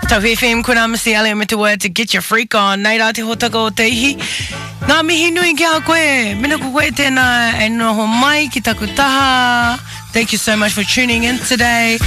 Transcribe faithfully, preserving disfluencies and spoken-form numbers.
Tau F M kuna masi ale me te word to get your freak on. Nei rā te hotaka o te ihi. Ngā mihi nui ki a koe. Mina ko koe tēnā e noho mai ki taku taha. Thank you so much for tuning in today.